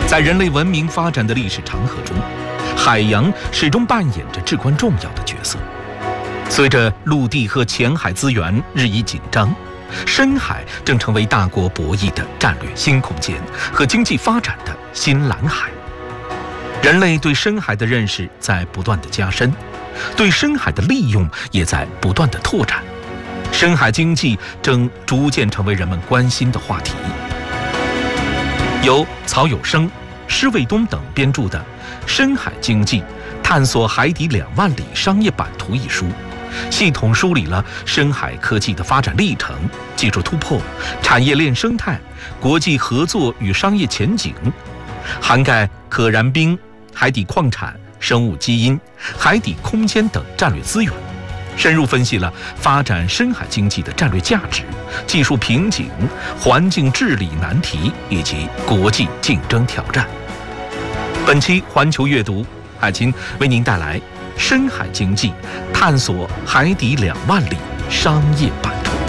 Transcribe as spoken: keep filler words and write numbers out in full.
在人类文明发展的历史长河中，海洋始终扮演着至关重要的角色。随着陆地和浅海资源日益紧张，深海正成为大国博弈的战略新空间和经济发展的新蓝海。人类对深海的认识在不断的加深，对深海的利用也在不断的拓展。深海经济正逐渐成为人们关心的话题。由曹有生、施卫东等编著的《深海经济：探索海底两万里商业版图》一书，系统梳理了深海科技的发展历程、技术突破、产业链生态、国际合作与商业前景，涵盖可燃冰、海底矿产、生物基因、海底空间等战略资源，深入分析了发展深海经济的战略价值、技术瓶颈、环境治理难题以及国际竞争挑战。本期环球阅读，海清为您带来《深海经济：探索海底两万里商业版》。